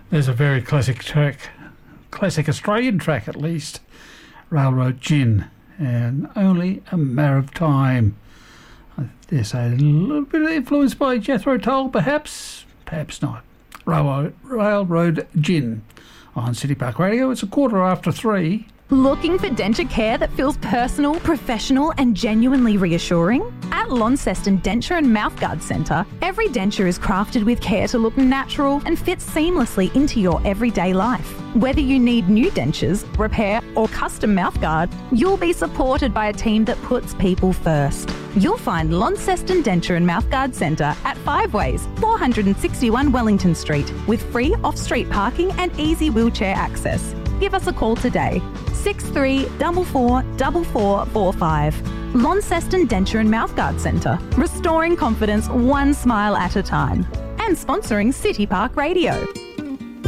There's a very classic track, classic Australian track at least, Railroad Gin, and Only a Matter of Time. I dare say a little bit influenced by Jethro Tull, perhaps not. Railroad Gin on City Park Radio. It's 3:15. Looking for denture care that feels personal, professional and genuinely reassuring? At Launceston Denture and Mouthguard Centre, every denture is crafted with care to look natural and fit seamlessly into your everyday life. Whether you need new dentures, repair or custom mouthguard, you'll be supported by a team that puts people first. You'll find Launceston Denture and Mouthguard Centre at 5 Ways, 461 Wellington Street, with free off-street parking and easy wheelchair access. Give us a call today, 63444445. Launceston Denture and Mouthguard Centre, restoring confidence one smile at a time. And sponsoring City Park Radio.